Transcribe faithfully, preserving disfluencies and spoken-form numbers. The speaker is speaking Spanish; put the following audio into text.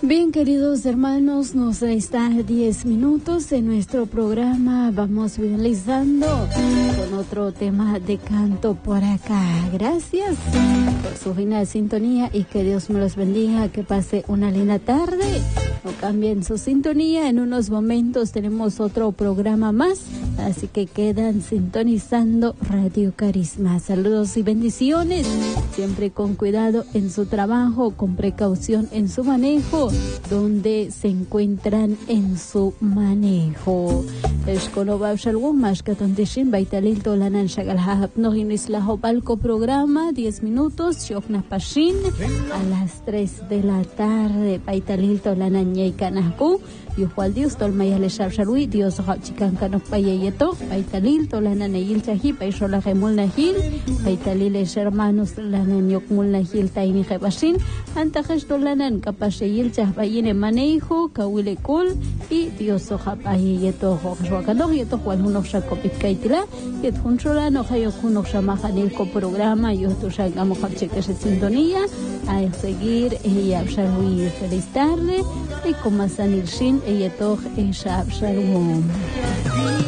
Bien, queridos hermanos, nos está diez minutos en nuestro programa. Vamos finalizando con otro tema de canto por acá. Gracias por su fina sintonía y que Dios me los bendiga. Que pase una linda tarde. No cambien su sintonía. En unos momentos tenemos otro programa más. Así que quedan sintonizando Radio Carisma. Saludos y bendiciones. Siempre con cuidado en su trabajo, con precaución en su manejo, donde se encuentran en su manejo. Esconoba Shalom, Mashkatondishin, Baitalil Tolanan Shagalhab, Nohinislahu Palco programa, diez minutos, Shokna Pashin, a las tres de la tarde, Baitalil Tolanan Yaikanahku, Yuhual Dios, Tolmayale Shabsharui, Dios Hachikan Kanok Payayeto, Baitalil Tolanan Eil Chahi, Paishola Gemul Nahil, Baitalil Hermanos Lanan Yokmul Nahil Taini Hebashin, Antajesh Tolanan Kapashayil Chahbayine Manejo, Kawile Kul, y Dios Hapayeto, Wakanoh yeto Juan Uno Shakopit Kaitila, Yet Hunchola no Hayokuno Shamahanilko programa, Yoto Shagamo Hacheques sintonía, a seguir ella Shalui feliz tarde, y como Sanilshin, ella Toj Eshab Shalom.